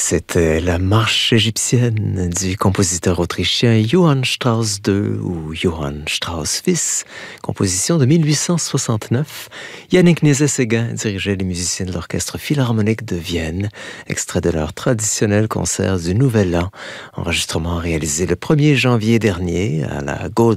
C'était la marche égyptienne du compositeur autrichien Johann Strauss II ou Johann Strauss fils, composition de 1869. Yannick Nézet-Séguin dirigeait les musiciens de l'Orchestre Philharmonique de Vienne, extrait de leur traditionnel concert du Nouvel An, enregistrement réalisé le 1er janvier dernier à la